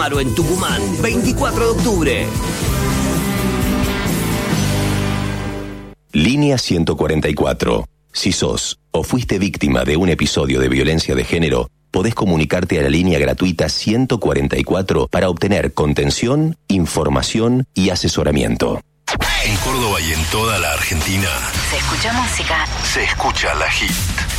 En Tucumán, 24 de octubre. Línea 144. Si sos o fuiste víctima de un episodio de violencia de género, podés comunicarte a la línea gratuita 144 para obtener contención, información y asesoramiento. En Córdoba y en toda la Argentina se escucha música. Se escucha La Hit.